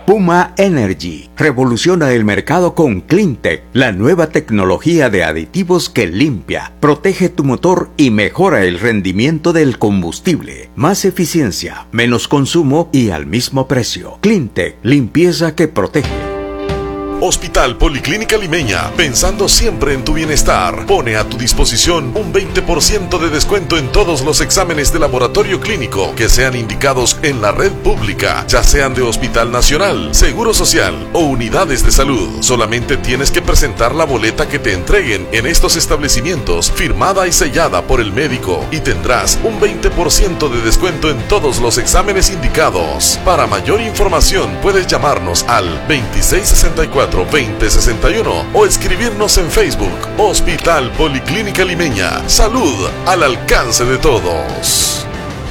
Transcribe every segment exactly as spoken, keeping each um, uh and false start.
Puma Energy revoluciona el mercado con Cleantech, la nueva tecnología de aditivos que limpia, protege tu motor y mejora el rendimiento del combustible. Más eficiencia, menos consumo y al mismo precio. Cleantech, limpieza que protege. Hospital Policlínica Limeña, pensando siempre en tu bienestar, pone a tu disposición un veinte por ciento de descuento en todos los exámenes de laboratorio clínico que sean indicados en la red pública, ya sean de Hospital Nacional, Seguro Social o unidades de salud. Solamente tienes que presentar la boleta que te entreguen en estos establecimientos, firmada y sellada por el médico, y tendrás un veinte por ciento de descuento en todos los exámenes indicados. Para mayor información puedes llamarnos al veintiséis sesenta y cuatro veinte sesenta y uno o escribirnos en Facebook. Hospital Policlínica Limeña. Salud al alcance de todos.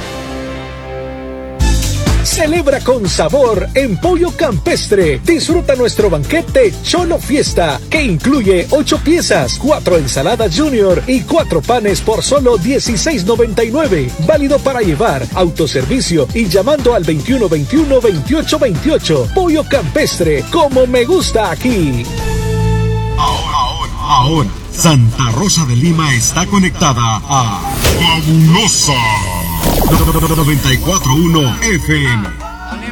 Celebra con sabor en Pollo Campestre. Disfruta nuestro banquete Cholo Fiesta, que incluye ocho piezas, cuatro ensaladas junior y cuatro panes por solo dieciséis noventa y nueve. Válido para llevar, autoservicio y llamando al veintiuno veintiuno veintiocho veintiocho. Pollo Campestre, como me gusta aquí. Ahora, ahora, ahora, Santa Rosa de Lima está conectada a Fabulosa noventa y cuatro punto uno F M.